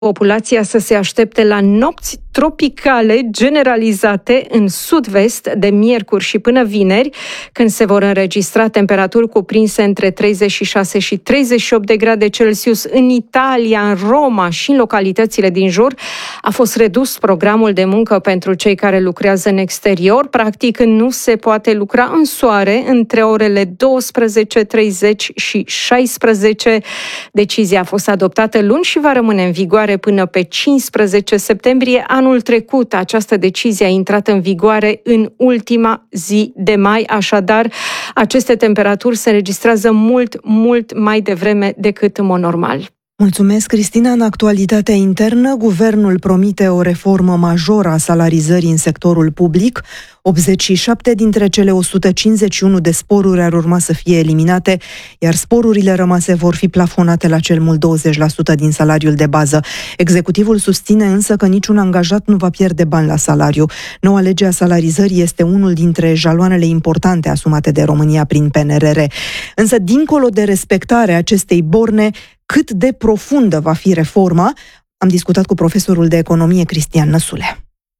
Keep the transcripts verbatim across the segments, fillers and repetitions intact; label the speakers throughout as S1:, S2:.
S1: populația să se aștepte la nopți tropicale generalizate în sud-vest de miercuri și până vineri, când se vor înregistra temperaturi cuprinse între treizeci și șase și treizeci și opt de grade Celsius în Italia, în Roma și în localitățile din jur. A fost redus programul de muncă pentru cei care lucrează în exterior. Practic, nu se poate lucra în soare între orele douăsprezece treizeci și șaisprezece. Decizia a fost adoptată luni și va rămâne în vigoare până pe cincisprezece septembrie. Anul trecut, această decizie a intrat în vigoare în ultima zi de mai, așadar, aceste temperaturi se înregistrează mult, mult mai devreme decât în mod normal.
S2: Mulțumesc, Cristina. În actualitatea internă, guvernul promite o reformă majoră a salarizării în sectorul public. optzeci și șapte dintre cele o sută cincizeci și unu de sporuri ar urma să fie eliminate, iar sporurile rămase vor fi plafonate la cel mult douăzeci la sută din salariul de bază. Executivul susține însă că niciun angajat nu va pierde bani la salariu. Noua lege a salarizării este unul dintre jaloanele importante asumate de România prin P N R R. Însă, dincolo de respectarea acestei borne, cât de profundă va fi reforma? Am discutat cu profesorul de economie Cristian Năsule.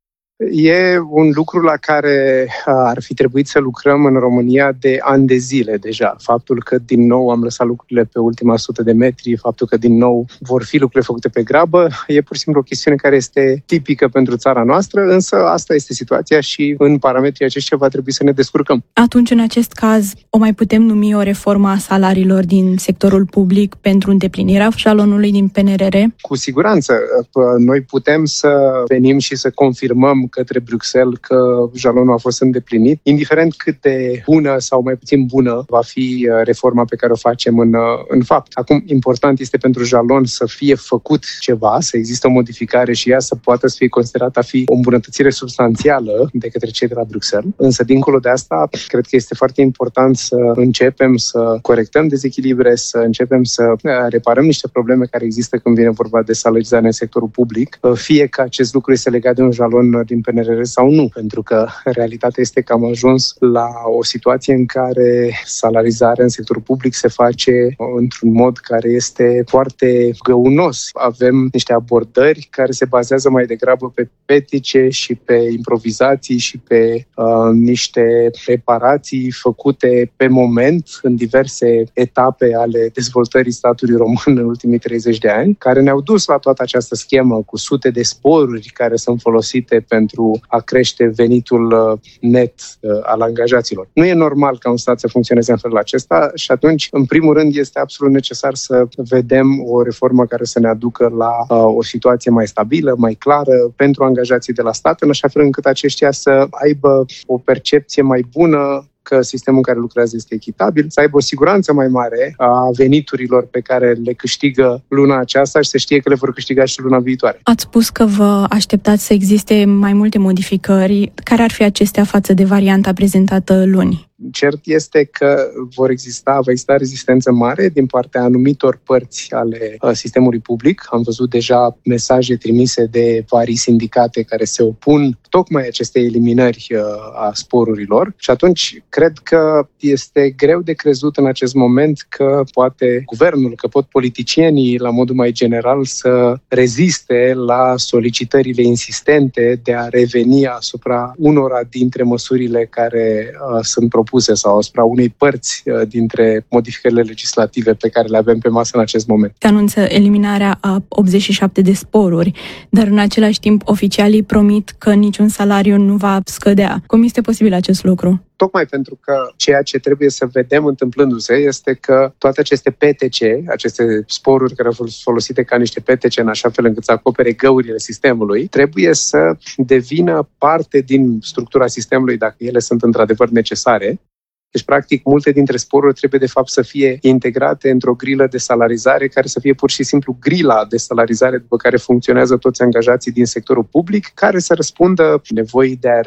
S3: E un lucru la care ar fi trebuit să lucrăm în România de ani de zile deja. Faptul că din nou am lăsat lucrurile pe ultima sută de metri, faptul că din nou vor fi lucrurile făcute pe grabă, e pur și simplu o chestiune care este tipică pentru țara noastră, însă asta este situația și în parametrii aceștia va trebui să ne descurcăm.
S4: Atunci, în acest caz, o mai putem numi o reformă a salariilor din sectorul public pentru îndeplinirea jalonului din P N R R?
S3: Cu siguranță. Noi putem să venim și să confirmăm către Bruxelles că jalonul a fost îndeplinit, indiferent cât de bună sau mai puțin bună va fi reforma pe care o facem în, în fapt. Acum, important este pentru jalon să fie făcut ceva, să existe o modificare și ea să poată să fie considerată a fi o îmbunătățire substanțială de către cei de la Bruxelles. Însă, dincolo de asta, cred că este foarte important să începem să corectăm dezechilibre, să începem să reparăm niște probleme care există când vine vorba de salarizare în sectorul public, fie că acest lucru este legat de un jalon din P N R R sau nu, pentru că realitatea este că am ajuns la o situație în care salarizarea în sectorul public se face într-un mod care este foarte găunos. Avem niște abordări care se bazează mai degrabă pe petice și pe improvizații și pe uh, niște reparații făcute pe moment în diverse etape ale dezvoltării statului român în ultimii treizeci de ani, care ne-au dus la toată această schemă cu sute de sporuri care sunt folosite pentru a crește venitul net al angajaților. Nu e normal ca un stat să funcționeze în felul acesta și atunci, în primul rând, este absolut necesar să vedem o reformă care să ne aducă la uh, o situație mai stabilă, mai clară pentru angajații de la stat, în așa fel încât aceștia să aibă o percepție mai bună că sistemul în care lucrează este echitabil, să aibă o siguranță mai mare a veniturilor pe care le câștigă luna aceasta și să știe că le vor câștiga și luna viitoare.
S4: Ați spus că vă așteptați să existe mai multe modificări. Care ar fi acestea față de varianta prezentată luni?
S3: Cert este că vor exista, va exista rezistență mare din partea anumitor părți ale uh, sistemului public. Am văzut deja mesaje trimise de varii sindicate care se opun tocmai acestei eliminări uh, a sporurilor și atunci cred că este greu de crezut în acest moment că poate guvernul, că pot politicienii la modul mai general să reziste la solicitările insistente de a reveni asupra unora dintre măsurile care uh, sunt propuse sau asupra unei părți dintre modificările legislative pe care le avem pe masă în acest moment.
S4: Se anunță eliminarea a optzeci și șapte de sporuri, dar în același timp oficialii promit că niciun salariu nu va scădea. Cum este posibil acest lucru?
S3: Tocmai pentru că ceea ce trebuie să vedem întâmplându-se este că toate aceste P T C, aceste sporuri care au fost folosite ca niște P T C în așa fel încât să acopere găurile sistemului, trebuie să devină parte din structura sistemului dacă ele sunt într-adevăr necesare. Deci, practic, multe dintre sporuri trebuie, de fapt, să fie integrate într-o grilă de salarizare care să fie pur și simplu grila de salarizare după care funcționează toți angajații din sectorul public, care să răspundă nevoii de a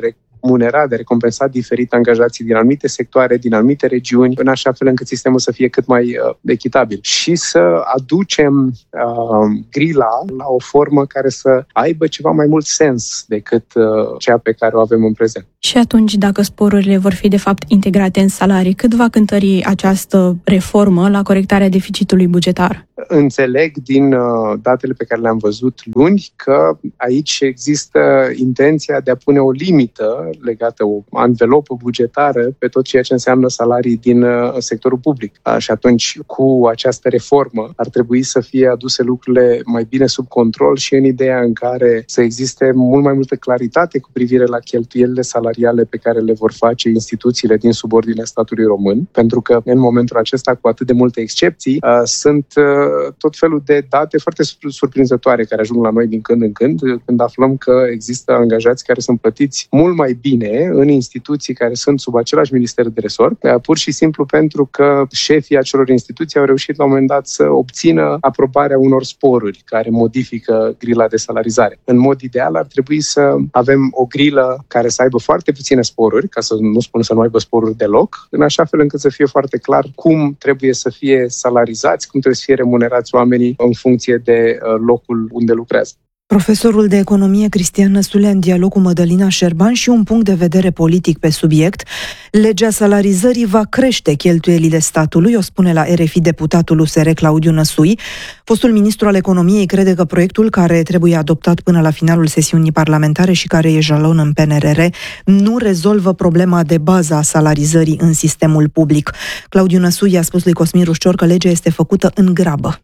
S3: remunera, de recompensat diferit angajații din anumite sectoare, din anumite regiuni, în așa fel încât sistemul să fie cât mai uh, echitabil. Și să aducem uh, grila la o formă care să aibă ceva mai mult sens decât uh, cea pe care o avem în prezent.
S4: Și atunci, dacă sporurile vor fi de fapt integrate în salarii, cât va cântări această reformă la corectarea deficitului bugetar?
S3: Înțeleg din uh, datele pe care le-am văzut luni că aici există intenția de a pune o limită legată, o anvelopă bugetară pe tot ceea ce înseamnă salarii din uh, sectorul public. Uh, și atunci, cu această reformă, ar trebui să fie aduse lucrurile mai bine sub control și în ideea în care să existe mult mai multă claritate cu privire la cheltuielile salariale pe care le vor face instituțiile din subordinea statului român, pentru că în momentul acesta, cu atât de multe excepții, uh, sunt uh, tot felul de date foarte surprinzătoare care ajung la noi din când în când, când aflăm că există angajați care sunt plătiți mult mai bine în instituții care sunt sub același minister de resort, pur și simplu pentru că șefii acelor instituții au reușit la un moment dat să obțină aprobarea unor sporuri care modifică grila de salarizare. În mod ideal ar trebui să avem o grilă care să aibă foarte puține sporuri, ca să nu spun să nu aibă sporuri deloc, în așa fel încât să fie foarte clar cum trebuie să fie salarizați, cum trebuie să fie remunerați oamenii în funcție de locul unde lucrează.
S2: Profesorul de economie Cristian Năstulea în dialog cu Mădălina Șerban și un punct de vedere politic pe subiect. Legea salarizării va crește cheltuielile statului, o spune la R F I deputatul U S R Claudiu Năsui. Fostul ministru al economiei crede că proiectul care trebuie adoptat până la finalul sesiunii parlamentare și care e jalon în P N R R nu rezolvă problema de bază a salarizării în sistemul public. Claudiu Năsui a spus lui Cosmin Rușcior că legea este făcută în grabă.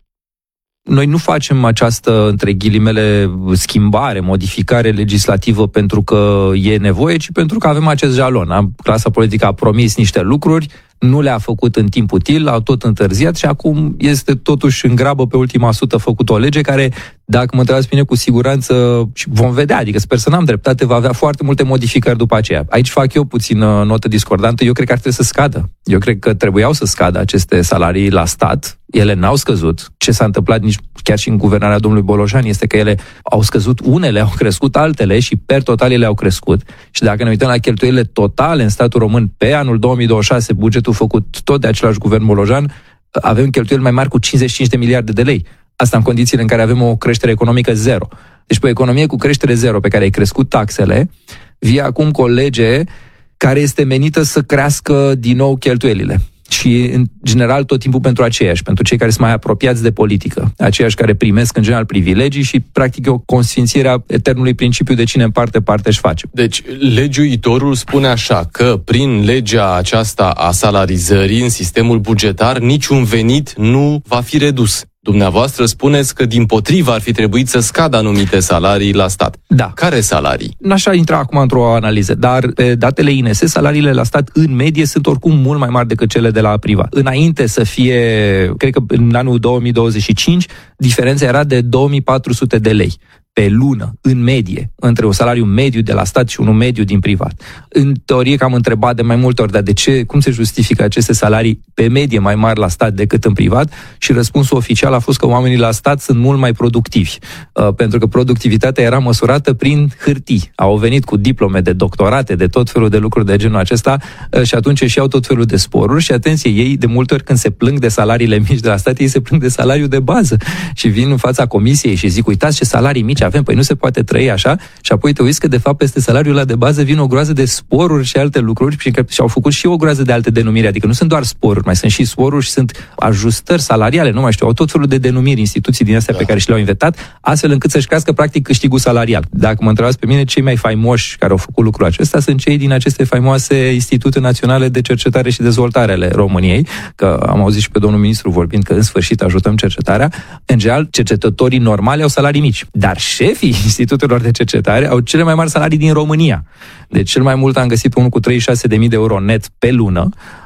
S5: Noi nu facem această, între ghilimele, schimbare, modificare legislativă pentru că e nevoie, ci pentru că avem acest jalon. Clasa politică a promis niște lucruri, nu le-a făcut în timp util, au tot întârziat și acum este totuși în grabă pe ultima sută făcut o lege care, dacă mă întrebați bine, cu siguranță și vom vedea, adică sper să n-am dreptate, va avea foarte multe modificări după aceea. Aici fac eu puțin notă discordantă, eu cred că ar trebui să scadă. Eu cred că trebuiau să scadă aceste salarii la stat, ele n-au scăzut. Ce s-a întâmplat nici chiar și în guvernarea domnului Bolojan este că ele au scăzut, unele au crescut, altele și per total ele au crescut. Și dacă ne uităm la cheltuielile totale în statul român pe anul două mii douăzeci și șase, bugetul făcut tot de același guvern Bolojan, avem cheltuieli mai mari cu cincizeci și cinci de miliarde de lei. Asta în condițiile în care avem o creștere economică zero. Deci pe o economie cu creștere zero, pe care ai crescut taxele, vii acum cu o lege care este menită să crească din nou cheltuielile. Și, în general, tot timpul pentru aceiași, pentru cei care sunt mai apropiați de politică, aceiași care primesc, în general, privilegii și, practic, e o consfințire a eternului principiu de cine în parte, parte își face.
S6: Deci, legiuitorul spune așa, că prin legea aceasta a salarizării în sistemul bugetar, niciun venit nu va fi redus. Dumneavoastră spuneți că dimpotrivă ar fi trebuit să scadă anumite salarii la stat.
S5: Da.
S6: Care salarii?
S5: N-aș intra acum într-o analiză, dar pe datele I N S, salariile la stat în medie sunt oricum mult mai mari decât cele de la privat. Înainte să fie, cred că în anul două mii douăzeci și cinci, diferența era de două mii patru sute de lei pe lună, în medie, între un salariu mediu de la stat și unul mediu din privat. În teorie că am întrebat de mai multe ori, dar de ce, cum se justifică aceste salarii pe medie mai mari la stat decât în privat? Și răspunsul oficial a fost că oamenii la stat sunt mult mai productivi, uh, pentru că productivitatea era măsurată prin hârtii. Au venit cu diplome de doctorate, de tot felul de lucruri de genul acesta uh, și atunci își iau tot felul de sporuri și, atenție, ei de multe ori când se plâng de salariile mici de la stat, ei se plâng de salariul de bază și vin în fața comisiei și zic, uitați ce salarii mici avem, păi nu se poate trăi așa, și apoi te uiți că de fapt peste salariul ăla de bază vin o groază de sporuri și alte lucruri și că și-au făcut și o groază de alte denumiri, adică nu sunt doar sporuri, mai sunt și sporuri și sunt ajustări salariale, nu mai știu, au tot felul de denumiri instituții din astea da. pe care și le-au inventat, astfel încât să-și crească practic câștigul salarial. Dacă mă întrebați pe mine, cei mai faimoși care au făcut lucrul acesta sunt cei din aceste faimoase Institute Naționale de Cercetare și Dezvoltare ale României, că am auzit și pe domnul ministru vorbind că în sfârșit ajutăm cercetarea. În general, cercetătorii normali au salarii mici, dar șefii institutelor de cercetare au cele mai mari salarii din România. Deci cel mai mult am găsit unul cu treizeci și șase de mii de euro net pe lună,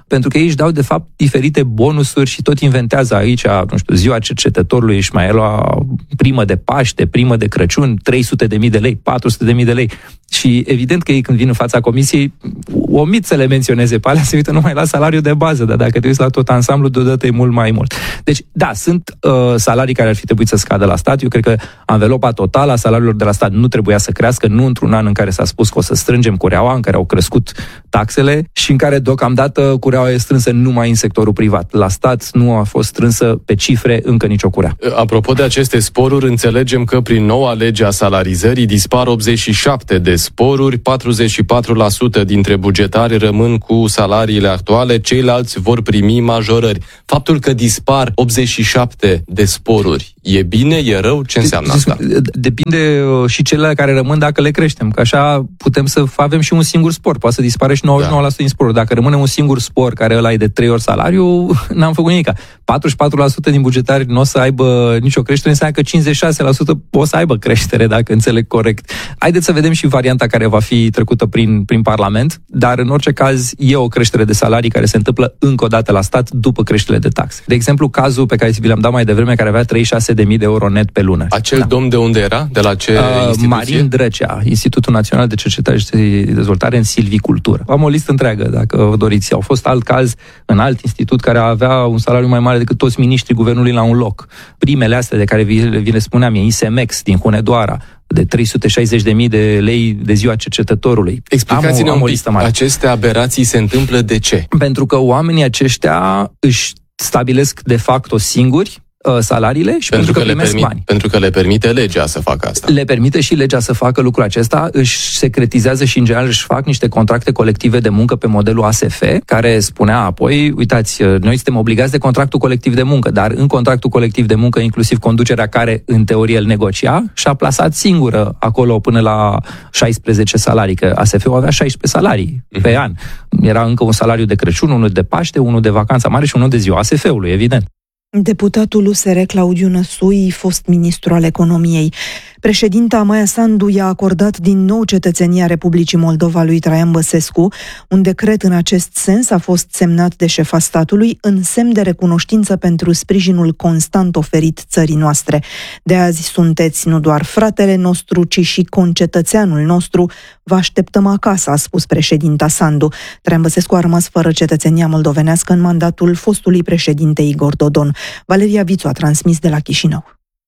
S5: pentru că ei își dau de fapt diferite bonusuri și tot inventează aici, nu știu, ziua cercetătorului își mai lua primă de Paște, primă de Crăciun, trei sute de mii de lei, patru sute de mii de lei. Și evident că ei când vin în fața comisiei omit să le menționeze pe alea, se uită numai la salariul de bază, dar dacă te uiți la tot ansamblu, deodată e mult mai mult. Deci, da, sunt uh, salarii care ar fi trebuit să scadă la stat. Eu cred că anvelopa totală a salariilor de la stat nu trebuia să crească, nu într-un an în care s-a spus că o să strângem cureaua, în care au crescut taxele și în care deocamdată cureaua e strânsă numai în sectorul privat. La stat nu a fost strânsă pe cifre încă nicio curea.
S6: Apropo de aceste sporuri, înțelegem că prin noua lege a salarizării dispar optzeci și șapte de sporuri, patruzeci și patru la sută dintre bugetari rămân cu salariile actuale, ceilalți vor primi majorări. Faptul că dispar optzeci și șapte de sporuri, e bine, e rău? Ce înseamnă asta?
S5: Depinde și cele care rămân dacă le creștem, că așa putem să avem și un singur spor, poate să dispare și nouăzeci și nouă la sută din sporuri. Dacă rămâne un singur spor care ăla e de trei ori salariu, n-am făcut nimic. patruzeci și patru la sută din bugetari nu o să aibă nicio creștere, înseamnă că cincizeci și șase la sută o să aibă creștere, dacă înțeleg corect. Haideți să vedem și varianta care va fi trecută prin, prin Parlament, dar în orice caz e o creștere de salarii care se întâmplă încă o dată la stat după creșterile de taxe. De exemplu, cazul pe care vi l-am dat mai devreme, care avea treizeci și șase de mii de euro net pe lună.
S6: Acel
S5: da.
S6: domn de unde era? De la ce
S5: uh,
S6: instituție?
S5: Marin Drăcea, Institutul Național de Cercetare și Dezvoltare în silvicultură. Am o listă întreagă, dacă vă doriți. Au fost alt caz în alt institut care avea un salariu mai mare decât toți miniștrii guvernului la un loc. Primele astea de care vi, vi le spuneam, e Isemex din Hunedoara, de trei sute șaizeci de mii de lei de ziua cercetătorului.
S6: Explicați-ne un pic, aceste aberații se întâmplă de ce?
S5: Pentru că oamenii aceștia își stabilesc de facto singuri salariile și pentru, pentru că, că primesc
S6: permit,
S5: bani.
S6: Pentru că le permite legea să facă asta.
S5: Le permite și legea să facă lucrul acesta, își secretizează și în general își fac niște contracte colective de muncă pe modelul A S F, care spunea apoi, uitați, noi suntem obligați de contractul colectiv de muncă, dar în contractul colectiv de muncă, inclusiv conducerea care în teorie îl negocia, și-a plasat singură acolo până la șaisprezece salarii, că A S F-ul avea șaisprezece salarii uh-huh. pe an. Era încă un salariu de Crăciun, unul de Paște, unul de vacanța mare și unul de ziua A S F-ului, evident.
S2: Deputatul U S R Claudiu Năsui, fost ministru al economiei. Președinta Maia Sandu i-a acordat din nou cetățenia Republicii Moldova lui Traian Băsescu. Un decret în acest sens a fost semnat de șefa statului în semn de recunoștință pentru sprijinul constant oferit țării noastre. De azi sunteți nu doar fratele nostru, ci și concetățeanul nostru. Vă așteptăm acasă, a spus președinta Sandu. Traian Băsescu a rămas fără cetățenia moldovenească în mandatul fostului președinte Igor Dodon. Valeria Vițu a transmis de la Chișinău.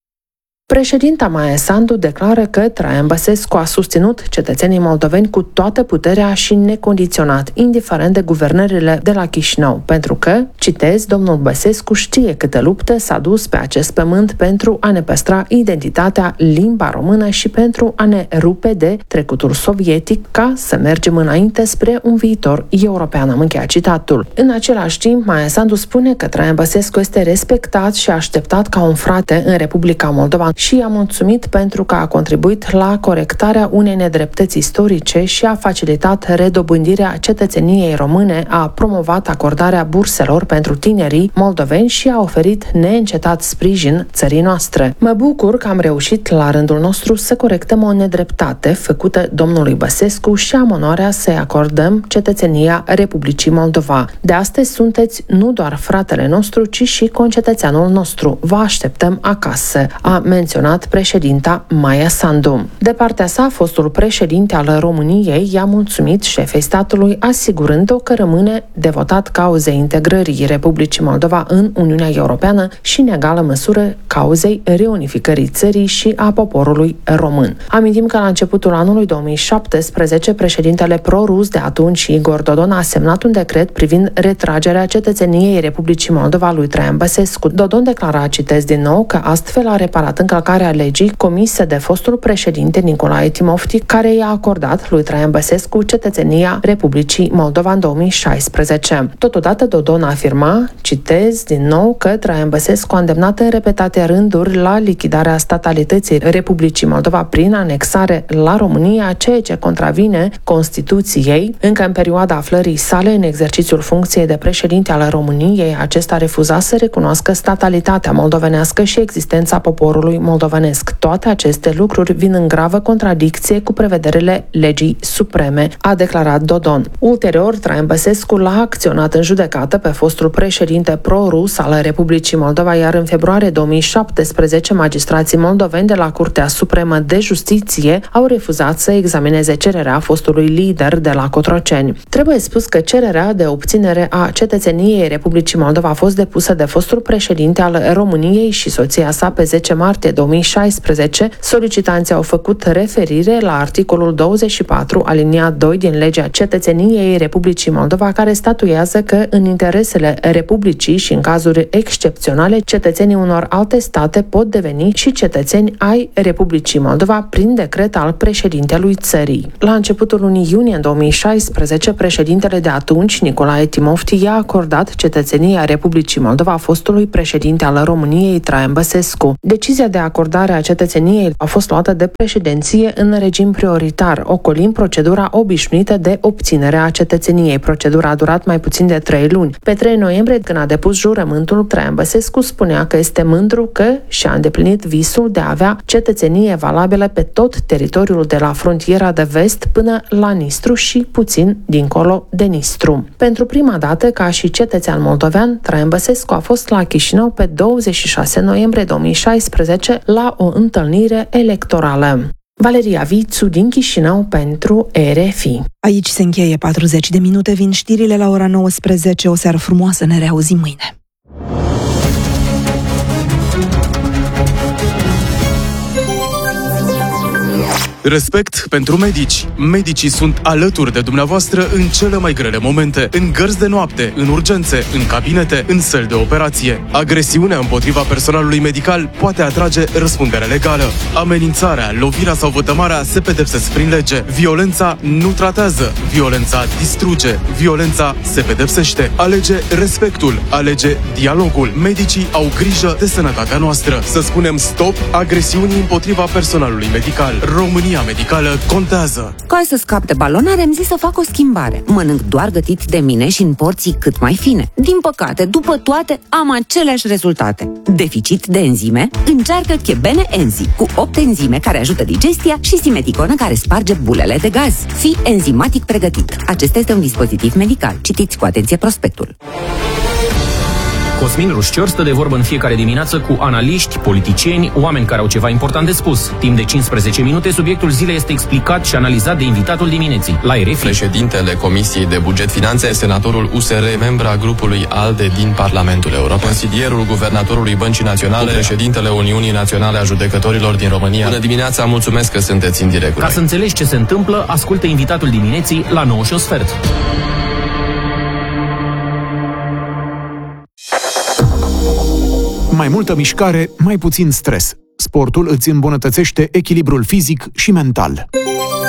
S7: Președinta Maia Sandu declară că Traian Băsescu a susținut cetățenii moldoveni cu toată puterea și necondiționat, indiferent de guvernările de la Chișinău, pentru că, citez, domnul Băsescu știe câtă luptă s-a dus pe acest pământ pentru a ne păstra identitatea, limba română și pentru a ne rupe de trecutul sovietic ca să mergem înainte spre un viitor european. Am încheiat citatul. În același timp, Maia Sandu spune că Traian Băsescu este respectat și așteptat ca un frate în Republica Moldova și i-a mulțumit pentru că a contribuit la corectarea unei nedreptăți istorice și a facilitat redobândirea cetățeniei române, a promovat acordarea burselor pentru tinerii moldoveni și a oferit neîncetat sprijin țării noastre. Mă bucur că am reușit la rândul nostru să corectăm o nedreptate făcută domnului Băsescu și am onoarea să-i acordăm cetățenia Republicii Moldova. De astăzi sunteți nu doar fratele nostru, ci și concetățeanul nostru. Vă așteptăm acasă, a menționat președinta Maia Sandu. De partea sa, fostul președinte al României i-a mulțumit șefei statului, asigurând-o că rămâne devotat cauzei integrării Republicii Moldova în Uniunea Europeană și, în egală măsură, cauzei reunificării țării și a poporului român. Amintim că la începutul anului două mii șaptesprezece, președintele pro-rus de atunci, Igor Dodon, a semnat un decret privind retragerea cetățeniei Republicii Moldova lui Traian Băsescu. Dodon declara, citez din nou, că astfel a reparat încălcarea legii comise de fostul președinte Nicolae Timofti, care i-a acordat lui Traian Băsescu cetățenia Republicii Moldova în două mii șaisprezece. Totodată, Dodon afirma, citez din nou, că Traian Băsescu a îndemnat în repetate rânduri la lichidarea statalității Republicii Moldova prin anexare la România, ceea ce contravine Constituției. Încă în perioada aflării sale în exercițiul funcției de președinte al României, acesta refuza să recunoască statalitatea moldovenească și existența poporului moldovenesc. Toate aceste lucruri vin în gravă contradicție cu prevederile legii supreme, a declarat Dodon. Ulterior, Traian Băsescu l-a acționat în judecată pe fostul președinte pro-rus al Republicii Moldova, iar în februarie două mii șaptesprezece magistrații moldoveni de la Curtea Supremă de Justiție au refuzat să examineze cererea fostului lider de la Cotroceni. Trebuie spus că cererea de obținere a cetățeniei Republicii Moldova a fost depusă de fostul președinte al României și soția sa pe zece martie două mii șaisprezece. Solicitanții au făcut referire la articolul douăzeci și patru aliniat doi din legea cetățeniei Republicii Moldova, care statuează că în interesele Republicii și în cazuri excepționale, cetățenii unor alte state pot deveni și cetățeni ai Republicii Moldova prin decret al președintelui țării. La începutul lunii iunie două mii șaisprezece, președintele de atunci, Nicolae Timofti, i-a acordat cetățenia Republicii Moldova fostului președinte al României, Traian Băsescu. Decizia de acordare a cetățeniei a fost luată de președinție în regim prioritar, ocolind procedura obișnuită de obținere a cetățeniei. Procedura a durat mai puțin de trei luni. Pe trei noiembrie, când a depus jurământul, Traian Băsescu spunea că este mândru că și-a îndeplinit visul de a avea cetățenie valabilă pe tot teritoriul de la frontiera de vest până la Nistru și puțin dincolo de Nistru. Pentru prima dată, ca și cetățean moldovean, Traian Băsescu a fost la Chișinău pe douăzeci și șase noiembrie două mii șaisprezece la o întâlnire electorală. Valeria Vițu din Chișinău pentru R F I.
S2: Aici se încheie patruzeci de minute, vin știrile la ora nouăsprezece. O seară frumoasă, ne reauzim mâine.
S8: Respect pentru medici. Medicii sunt alături de dumneavoastră în cele mai grele momente, în gărzi de noapte, în urgențe, în cabinete, în săli de operație. Agresiunea împotriva personalului medical poate atrage răspundere legală. Amenințarea, lovirea sau vătămarea se pedepsesc prin lege. Violența nu tratează, violența distruge, violența se pedepsește. Alege respectul, alege dialogul. Medicii au grijă de sănătatea noastră. Să spunem stop agresiunii împotriva personalului medical. România medicală contează.
S9: Ca să scap de balonare, am zis să fac o schimbare. Mănânc doar gătit de mine și în porții cât mai fine. Din păcate, după toate, am aceleași rezultate. Deficit de enzime? Încearcă Chebene Enzi, cu opt enzime care ajută digestia și simeticonă care sparge bulele de gaz. Fii enzimatic pregătit. Acesta este un dispozitiv medical. Citiți cu atenție prospectul.
S10: Cosmin Rușcior stă de vorbă în fiecare dimineață cu analiști, politicieni, oameni care au ceva important de spus. Timp de cincisprezece minute, subiectul zilei este explicat și analizat de invitatul dimineții, la R F I.
S6: Președintele Comisiei de Buget Finanțe, senatorul U S R, membra grupului ALDE din Parlamentul European, consilierul guvernatorului Băncii Naționale, președintele Uniunii Naționale a Judecătorilor din România. Bună dimineața, mulțumesc că sunteți în direct.
S10: Ca să înțelegi ce se întâmplă, ascultă invitatul dimineții la nouă și un sfert.
S11: Mai multă mișcare, mai puțin stres. Sportul îți îmbunătățește echilibrul fizic și mental.